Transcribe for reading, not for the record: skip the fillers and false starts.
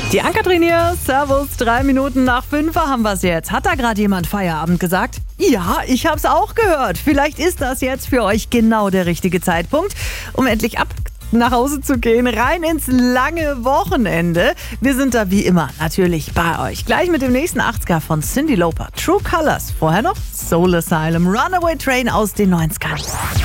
Die Ann-Kathrin hier, Servus, 3 Minuten nach 5 haben wir es jetzt. Hat da gerade jemand Feierabend gesagt? Ja, ich hab's auch gehört. Vielleicht ist das jetzt für euch genau der richtige Zeitpunkt, um endlich nach Hause zu gehen, rein ins lange Wochenende. Wir sind da wie immer natürlich bei euch. Gleich mit dem nächsten 80er von Cyndi Lauper, True Colors. Vorher noch Soul Asylum, Runaway Train aus den 90ern.